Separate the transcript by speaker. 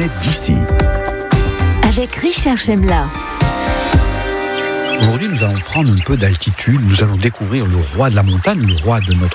Speaker 1: planète d'ici.
Speaker 2: Avec Richard Chemla.
Speaker 1: Aujourd'hui, nous allons prendre un peu d'altitude. Nous allons découvrir le roi de la montagne, le roi de notre